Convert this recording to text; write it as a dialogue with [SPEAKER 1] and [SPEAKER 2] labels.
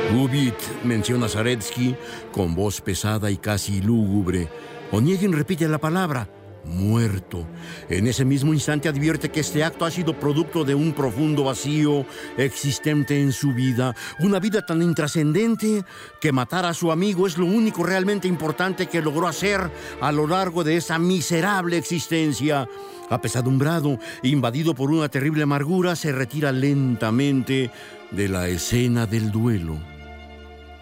[SPEAKER 1] Ubit, menciona Zaretsky con voz pesada y casi lúgubre. Oniegin repite la palabra, muerto. En ese mismo instante advierte que este acto ha sido producto de un profundo vacío existente en su vida. Una vida tan intrascendente que matar a su amigo es lo único realmente importante que logró hacer a lo largo de esa miserable existencia. Apesadumbrado, invadido por una terrible amargura, se retira lentamente de la escena del duelo.